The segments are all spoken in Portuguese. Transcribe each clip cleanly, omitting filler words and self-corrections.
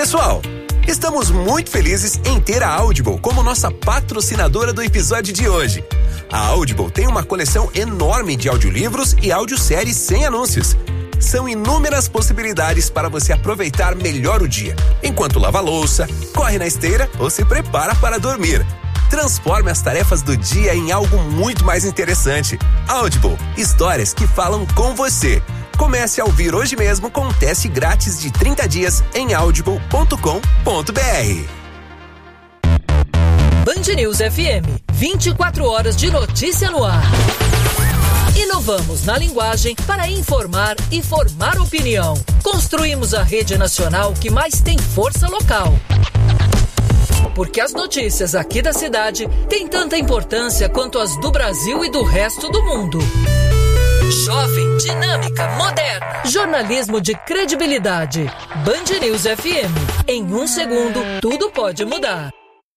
Pessoal, estamos muito felizes em ter a Audible como nossa patrocinadora do episódio de hoje. A Audible tem uma coleção enorme de audiolivros e audioséries sem anúncios. São inúmeras possibilidades para você aproveitar melhor o dia, enquanto lava a louça, corre na esteira ou se prepara para dormir. Transforme as tarefas do dia em algo muito mais interessante. Audible, histórias que falam com você. Comece a ouvir hoje mesmo com um teste grátis de 30 dias em audible.com.br. Band News FM, 24 horas de notícia no ar. Inovamos na linguagem para informar e formar opinião. Construímos a rede nacional que mais tem força local. Porque as notícias aqui da cidade têm tanta importância quanto as do Brasil e do resto do mundo. Jovem, dinâmica, moderna. Jornalismo de credibilidade. Band News FM. Em 1 segundo, tudo pode mudar.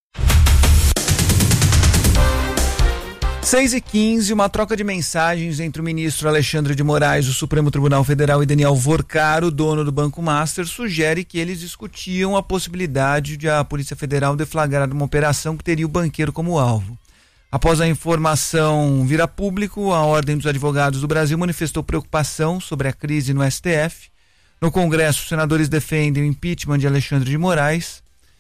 6h15, uma troca de mensagens entre o ministro Alexandre de Moraes do Supremo Tribunal Federal e Daniel Vorcaro, dono do Banco Master, sugere que eles discutiam a possibilidade de a Polícia Federal deflagrar uma operação que teria o banqueiro como alvo. Após a informação vir a público, a Ordem dos Advogados do Brasil manifestou preocupação sobre a crise no STF. No Congresso, os senadores defendem o impeachment de Alexandre de Moraes.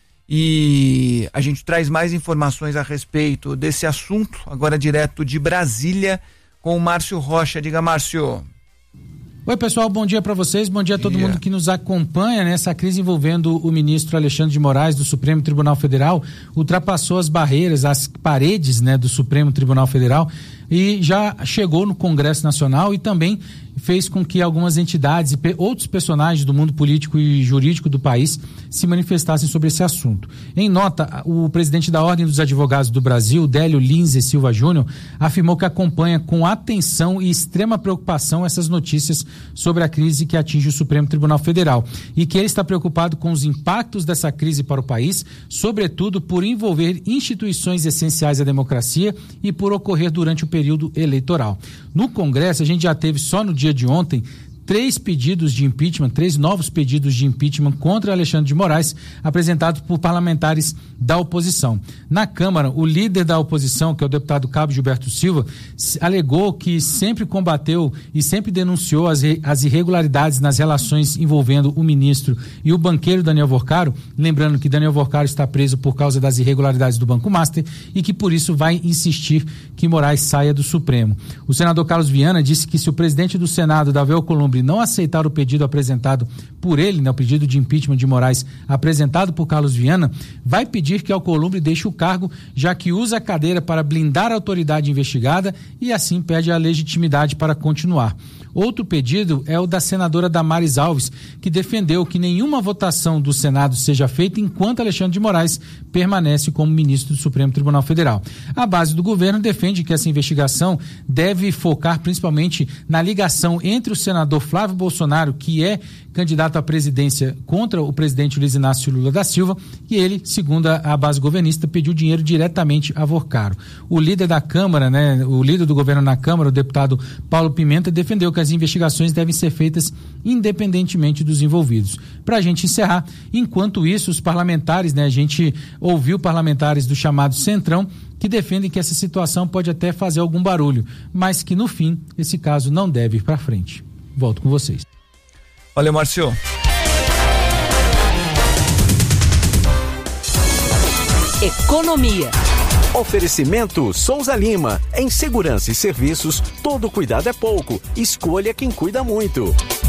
E a gente traz mais informações a respeito desse assunto, agora direto de Brasília, com o Márcio Rocha. Diga, Márcio. Oi, pessoal, bom dia para vocês, bom dia a todo mundo que nos acompanha nessa crise envolvendo o ministro Alexandre de Moraes do Supremo Tribunal Federal. Ultrapassou as barreiras, as paredes, do Supremo Tribunal Federal e já chegou no Congresso Nacional e também fez com que algumas entidades e outros personagens do mundo político e jurídico do país se manifestassem sobre esse assunto. Em nota, o presidente da Ordem dos Advogados do Brasil, Délio Lins e Silva Júnior, afirmou que acompanha com atenção e extrema preocupação essas notícias sobre a crise que atinge o Supremo Tribunal Federal e que ele está preocupado com os impactos dessa crise para o país, sobretudo por envolver instituições essenciais à democracia e por ocorrer durante o período eleitoral. No Congresso, a gente já teve só no dia de ontem 3 novos pedidos de impeachment contra Alexandre de Moraes, apresentados por parlamentares da oposição. Na Câmara, o líder da oposição, que é o deputado Cabo Gilberto Silva, alegou que sempre combateu e sempre denunciou as irregularidades nas relações envolvendo o ministro e o banqueiro Daniel Vorcaro, lembrando que Daniel Vorcaro está preso por causa das irregularidades do Banco Master e que por isso vai insistir que Moraes saia do Supremo. O senador Carlos Viana disse que se o presidente do Senado, Davi Alcolumbre, não aceitar o pedido apresentado por ele, o pedido de impeachment de Moraes apresentado por Carlos Viana, vai pedir que Alcolumbre deixe o cargo, já que usa a cadeira para blindar a autoridade investigada e assim perde a legitimidade para continuar. Outro pedido é o da senadora Damares Alves, que defendeu que nenhuma votação do Senado seja feita enquanto Alexandre de Moraes permanece como ministro do Supremo Tribunal Federal. A base do governo defende que essa investigação deve focar principalmente na ligação entre o senador Flávio Bolsonaro, que é candidato à presidência contra o presidente Luiz Inácio Lula da Silva, e ele, segundo a base governista, pediu dinheiro diretamente a Vorcaro. O líder da Câmara, o líder do governo na Câmara, o deputado Paulo Pimenta, defendeu que as investigações devem ser feitas independentemente dos envolvidos. Para a gente encerrar, enquanto isso, os parlamentares, a gente ouviu parlamentares do chamado Centrão, que defendem que essa situação pode até fazer algum barulho, mas que no fim, esse caso não deve ir para frente. Volto com vocês. Olha, Márcio. Economia. Oferecimento Souza Lima. Em segurança e serviços, todo cuidado é pouco. Escolha quem cuida muito.